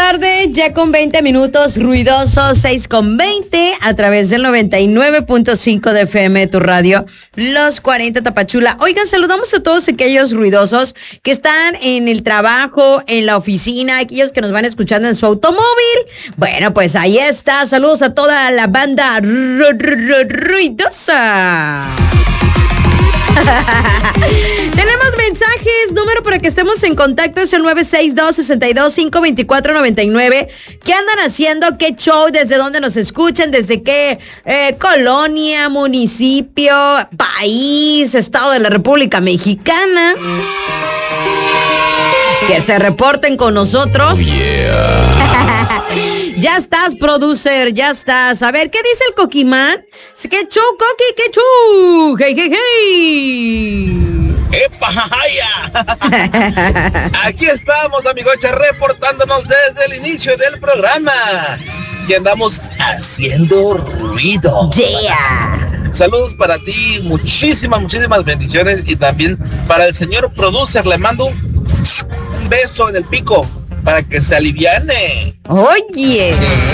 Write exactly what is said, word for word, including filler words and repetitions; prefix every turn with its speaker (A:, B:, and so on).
A: tarde, ya con veinte minutos, ruidosos, seis con veinte, a través del noventa y nueve punto cinco de F M, tu radio, Los cuarenta Tapachula. Oigan, saludamos a todos aquellos ruidosos que están en el trabajo, en la oficina, aquellos que nos van escuchando en su automóvil. Bueno, pues ahí está, saludos a toda la banda ru- ru- ruidosa. Tenemos mensajes, número para que estemos en contacto es el nueve seis dos, seis dos, cinco dos cuatro, nueve nueve. ¿Qué andan haciendo? ¿Qué show? ¿Desde dónde nos escuchan? ¿Desde qué eh, colonia, municipio, país, estado de la República Mexicana? Que se reporten con nosotros.
B: Oh, yeah.
A: Ya estás, producer, ya estás. A ver, ¿qué dice el Coquimán? ¿Qué chu, Coqui, qué chu? ¡Hey, hey, hey!
C: ¡Epa, jaya! Aquí estamos, amigocha, reportándonos desde el inicio del programa. Y andamos haciendo ruido.
A: Yeah.
C: Saludos para ti, muchísimas, muchísimas bendiciones. Y también para el señor producer, le mando un beso en el pico para que se aliviane.
A: Oye.